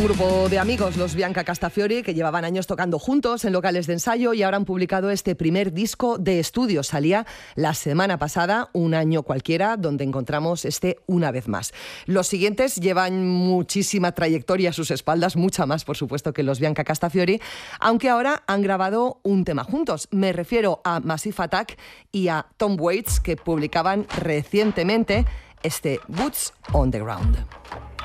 grupo de amigos, los Bianca Castafiori, que llevaban años tocando juntos en locales de ensayo y ahora han publicado este primer disco de estudio. Salía la semana pasada, Un año cualquiera, donde encontramos este Una vez más. Los siguientes llevan muchísima trayectoria a sus espaldas, mucha más, por supuesto, que los Bianca Castafiori, aunque ahora han grabado un tema juntos. Me refiero a Massive Attack y a Tom Waits, que publicaban recientemente este Boots on the Ground.